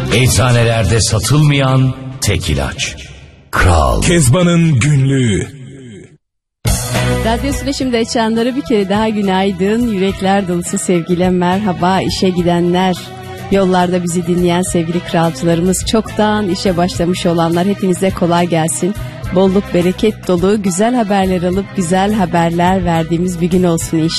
Eczanelerde satılmayan tek ilaç. Kral. Kezban'ın günlüğü. Radyosunu şimdi açanlara bir kere daha günaydın. Yürekler dolusu sevgiyle merhaba. İşe gidenler, yollarda bizi dinleyen sevgili kralcılarımız, çoktan işe başlamış olanlar, hepinize kolay gelsin. Bolluk, bereket dolu, güzel haberler alıp güzel haberler verdiğimiz bir gün olsun inşallah.